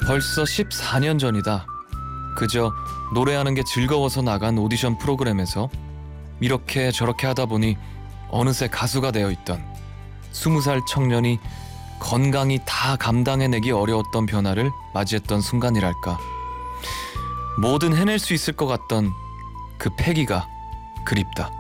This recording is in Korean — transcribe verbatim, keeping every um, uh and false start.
벌써 십사 년 전이다. 그저 노래하는 게 즐거워서 나간 오디션 프로그램에서 이렇게 저렇게 하다 보니 어느새 가수가 되어 있던 스무 살 청년이 건강이 다 감당해내기 어려웠던 변화를 맞이했던 순간이랄까. 뭐든 해낼 수 있을 것 같던 그 패기가 그립다.